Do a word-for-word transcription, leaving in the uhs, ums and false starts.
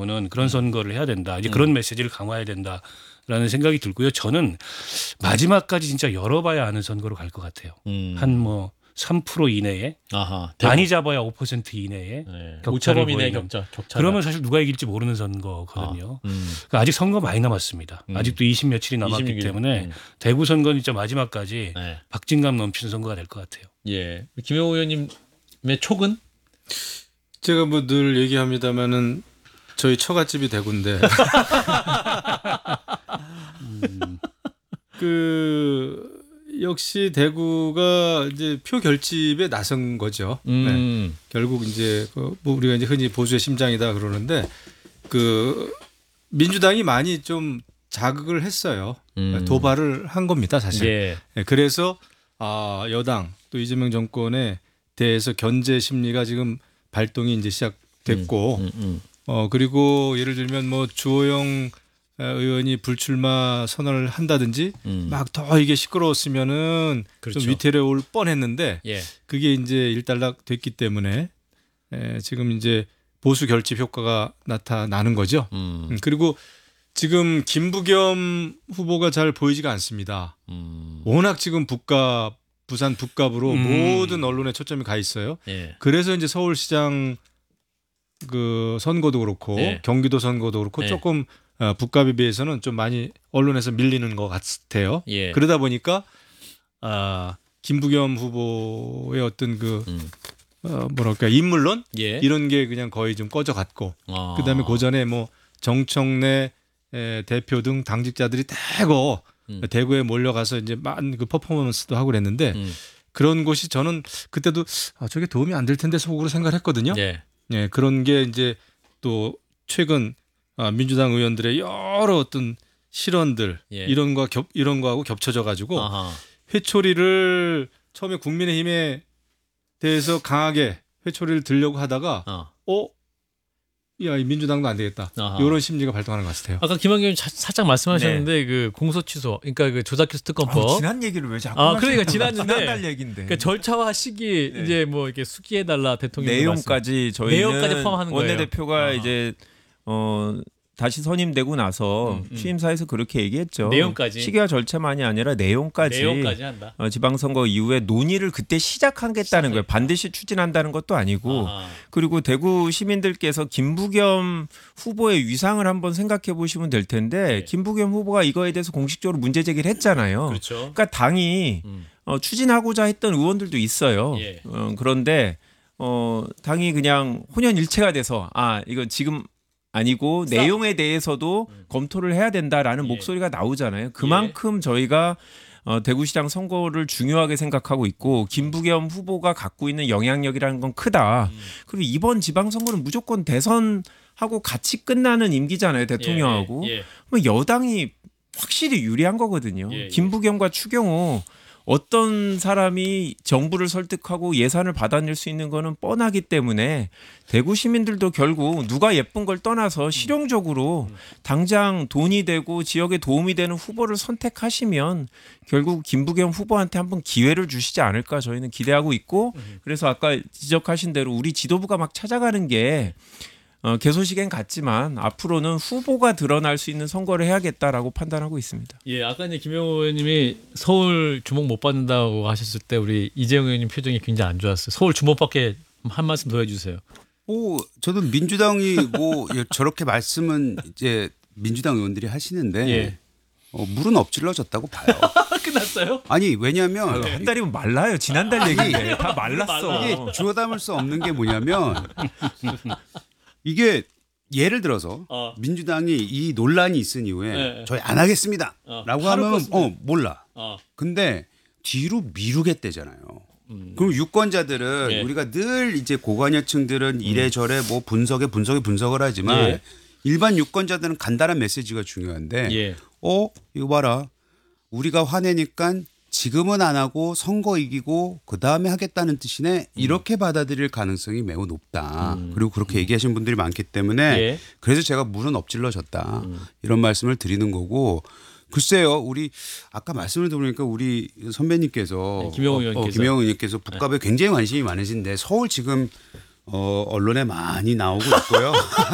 가지고는 그런 선거를 해야 된다. 이제 그런 메시지를 강화해야 된다라는 생각이 들고요. 저는 마지막까지 진짜 열어봐야 하는 선거로 갈 것 같아요. 음. 한 뭐 삼 퍼센트 이내에 아하, 많이 잡아야 오 퍼센트 이내에 네. 격차를 오차 범위 내 보이는. 격차, 격차. 그러면 사실 누가 이길지 모르는 선거거든요. 아, 음. 그러니까 아직 선거 많이 남았습니다. 음. 아직도 이십 며칠이 남았기 이십육 일. 때문에 음. 대구 선거는 진짜 마지막까지 네. 박진감 넘치는 선거가 될 것 같아요. 예. 김영호 의원님의 촉은? 제가 뭐 늘 얘기합니다마는 저희 처갓집이 대구인데 음, 그 역시 대구가 이제 표 결집에 나선 거죠. 음. 네. 결국 이제 그 뭐 우리가 이제 흔히 보수의 심장이다 그러는데 그 민주당이 많이 좀 자극을 했어요. 음. 도발을 한 겁니다, 사실. 예. 네, 그래서 아, 여당 또 이재명 정권에 대해서 견제 심리가 지금 발동이 이제 시작됐고, 음, 음. 어 그리고 예를 들면 뭐 주호영 의원이 불출마 선언을 한다든지 음. 막 더 이게 시끄러웠으면은 그렇죠. 좀 위태로울 뻔했는데 예. 그게 이제 일단락 됐기 때문에 에, 지금 이제 보수 결집 효과가 나타나는 거죠. 음. 음, 그리고 지금 김부겸 후보가 잘 보이지가 않습니다. 음. 워낙 지금 북값 부산 북값으로 음. 모든 언론에 초점이 가 있어요. 예. 그래서 이제 서울시장 그 선거도 그렇고 네. 경기도 선거도 그렇고 네. 조금 어, 북값에 비해서는 좀 많이 언론에서 밀리는 것 같아요. 예. 그러다 보니까 아, 김부겸 후보의 어떤 그 음. 어, 뭐랄까 인물론 예. 이런 게 그냥 거의 좀 꺼져갔고 아. 그다음에 그 전에 뭐 정청래 에, 대표 등 당직자들이 대거 음. 대구에 몰려가서 이제 많은 그 퍼포먼스도 하고 그랬는데 음. 그런 곳이 저는 그때도 아, 저게 도움이 안 될 텐데 속으로 생각을 했거든요. 예. 예, 그런 게 이제 또 최근 아, 민주당 의원들의 여러 어떤 실언들 예. 이런 거 겹 이런 거하고 겹쳐져 가지고 아하. 회초리를 처음에 국민의힘에 대해서 강하게 회초리를 들려고 하다가 어. 어, 야, 이 민주당도 안 되겠다. 아하. 이런 심리가 발동하는 것 같아요. 아까 김한규 의원님 자- 살짝 말씀하셨는데 그 공소 취소, 그러니까 그 조작기수 특검법. 아, 지난 얘기를 왜 자꾸 아, 그러니까 하시는 거야? 지났는데 지난달 얘기인데. 그러니까 절차와 시기 네. 이제 뭐 이렇게 수기해달라 대통령 내용까지 저희는 내용까지 포함하는 거예요. 원내대표가 아하. 이제 어 다시 선임되고 나서 음, 음. 취임사에서 그렇게 얘기했죠. 내용까지. 시기와 절차만이 아니라 내용까지, 내용까지 한다. 어, 지방선거 이후에 논의를 그때 시작하겠다는 거예요. 반드시 추진한다는 것도 아니고. 아하. 그리고 대구 시민들께서 김부겸 후보의 위상을 한번 생각해 보시면 될 텐데 네. 김부겸 후보가 이거에 대해서 공식적으로 문제 제기를 했잖아요. 그렇죠. 그러니까 당이 음. 어, 추진하고자 했던 의원들도 있어요. 예. 어, 그런데 어, 당이 그냥 혼연일체가 돼서 아 이건 지금 아니고 싸- 내용에 대해서도 음. 검토를 해야 된다라는 예. 목소리가 나오잖아요. 그만큼 저희가 어, 대구시장 선거를 중요하게 생각하고 있고 김부겸 후보가 갖고 있는 영향력이라는 건 크다. 음. 그리고 이번 지방선거는 무조건 대선하고 같이 끝나는 임기잖아요. 대통령하고. 예, 예, 예. 그럼 여당이 확실히 유리한 거거든요. 예, 예. 김부겸과 추경호 어떤 사람이 정부를 설득하고 예산을 받아낼 수 있는 거는 뻔하기 때문에 대구 시민들도 결국 누가 예쁜 걸 떠나서 실용적으로 당장 돈이 되고 지역에 도움이 되는 후보를 선택하시면 결국 김부겸 후보한테 한번 기회를 주시지 않을까 저희는 기대하고 있고 그래서 아까 지적하신 대로 우리 지도부가 막 찾아가는 게 어, 개소식엔 같지만 앞으로는 후보가 드러날 수 있는 선거를 해야겠다라고 판단하고 있습니다. 예, 아까 이제 김영호 의원님이 서울 주목 못 받는다고 하셨을 때 우리 이재용 의원님 표정이 굉장히 안 좋았어요. 서울 주목받게 한 말씀 더 해주세요. 오, 저도 민주당이 뭐 저렇게 말씀은 이제 민주당 의원들이 하시는데 예. 어, 물은 엎질러졌다고 봐요. 끝났어요? 아니 왜냐하면 아유, 한 달이면 말라요. 지난달 얘기인데 다 말랐어. 이게 주워 담을 수 없는 게 뭐냐면 이게 예를 들어서 어. 민주당이 이 논란이 있은 이후에 네. 저희 안 하겠습니다 어, 라고 하루 하면 껐으면 어 몰라. 어. 근데 뒤로 미루겠대잖아요. 음. 그럼 유권자들은 예. 우리가 늘 이제 고관여층들은 이래저래 뭐 분석에 분석에 분석을 하지만 예. 일반 유권자들은 간단한 메시지가 중요한데 예. 어 이거 봐라 우리가 화내니까 지금은 안 하고 선거 이기고 그 다음에 하겠다는 뜻이네 이렇게 받아들일 가능성이 매우 높다. 음. 그리고 그렇게 얘기하신 분들이 많기 때문에 예. 그래서 제가 물은 엎질러졌다 음. 이런 말씀을 드리는 거고 글쎄요 우리 아까 말씀을 들으니까 우리 선배님께서 네, 김영우 어, 의원께서. 어, 김영우 의원께서 북값에 굉장히 관심이 많으신데 서울 지금 어, 언론에 많이 나오고 있고요.